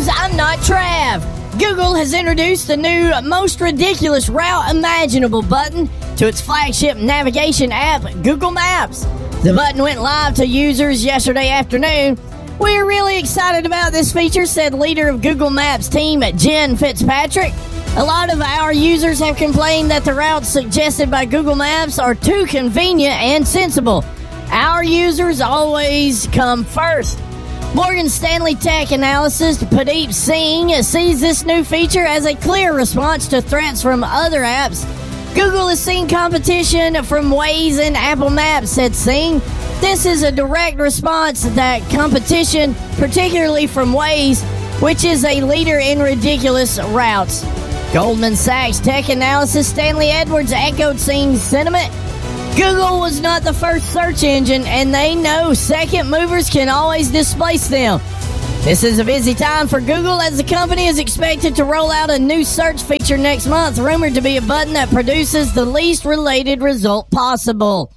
features, I'm not Trav. Google has introduced the new most ridiculous route imaginable button to its flagship navigation app, Google Maps. The button went live to users yesterday afternoon. We're really excited about this feature, said leader of Google Maps team, Jen Fitzpatrick. A lot of our users have complained that the routes suggested by Google Maps are too convenient and sensible. Our users always come first. Morgan Stanley tech analyst Pradeep Singh sees this new feature as a clear response to threats from other apps. Google has seen competition from Waze and Apple Maps, said Singh. This is a direct response to that competition, particularly from Waze, which is a leader in ridiculous routes. Goldman Sachs tech analyst Stanley Edwards echoed Singh's sentiment. Google was not the first search engine, and they know second movers can always displace them. This is a busy time for Google as the company is expected to roll out a new search feature next month, rumored to be a button that produces the least related result possible.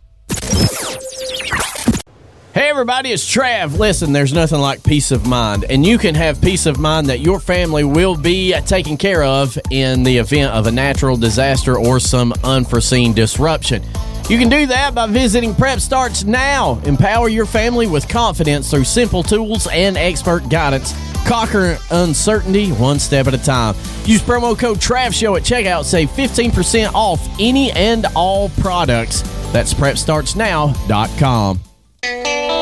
Hey everybody, it's Trav. Listen, there's nothing like peace of mind, and you can have peace of mind that your family will be taken care of in the event of a natural disaster or some unforeseen disruption. You can do that by visiting Prep Starts Now. Empower your family with confidence through simple tools and expert guidance. Conquer uncertainty one step at a time. Use promo code TRAVSHOW at checkout. Save 15% off any and all products. That's PrepStartsNow.com.